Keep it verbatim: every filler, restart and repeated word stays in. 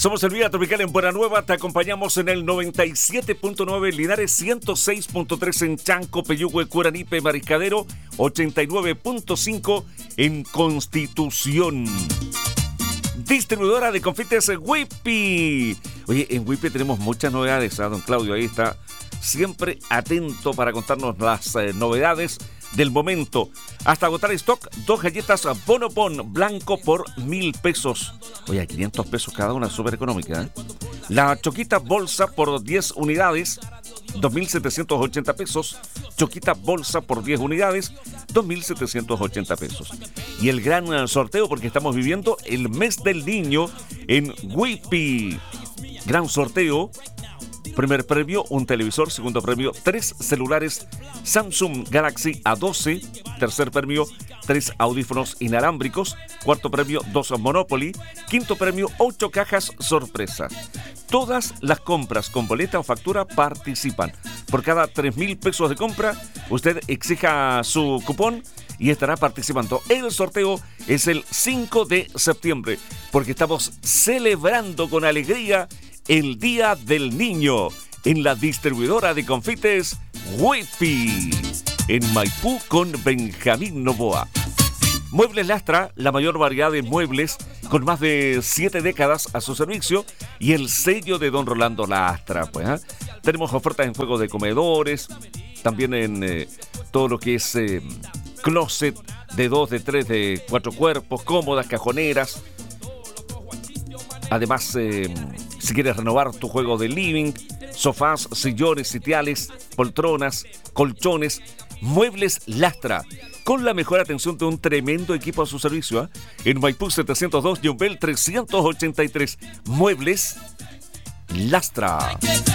Somos el Vía Tropical en Buena Nueva. Te acompañamos en el noventa y siete punto nueve Linares, ciento seis punto tres en Chanco, Peyúgue, Curanipe, Mariscadero, ochenta y nueve punto cinco en Constitución. Distribuidora de confites Whippy. Oye, en Whippy tenemos muchas novedades. ¿eh? Don Claudio ahí está siempre atento para contarnos las eh, novedades del momento. Hasta agotar stock, dos galletas Bonobon blanco por mil pesos. Oye, a quinientos pesos cada una, súper económica. ¿eh? La choquita bolsa por diez unidades, dos mil setecientos ochenta pesos. Choquita bolsa por diez unidades, dos mil setecientos ochenta pesos. Y el gran sorteo, porque estamos viviendo el mes del niño en Whippy. Gran sorteo. Primer premio, un televisor. Segundo premio, tres celulares Samsung Galaxy A doce. Tercer premio, tres audífonos inalámbricos. Cuarto premio, dos Monopoly. Quinto premio, ocho cajas sorpresa. Todas las compras con boleta o factura participan. Por cada tres mil pesos de compra, usted exija su cupón y estará participando. El sorteo es el cinco de septiembre, porque estamos celebrando con alegría el Día del Niño en la distribuidora de confites Whippy en Maipú con Benjamín Novoa. Muebles Lastra, la mayor variedad de muebles con más de siete décadas a su servicio y el sello de don Rolando Lastra. Pues, ¿eh? Tenemos ofertas en juegos de comedores, también en eh, todo lo que es eh, closet de dos, de tres, de cuatro cuerpos, cómodas, cajoneras. Además, eh, si quieres renovar tu juego de living, sofás, sillones, sitiales, poltronas, colchones, Muebles Lastra, con la mejor atención de un tremendo equipo a su servicio. ¿eh? En Maipú setecientos dos, Yumbel trescientos ochenta y tres, Muebles Lastra.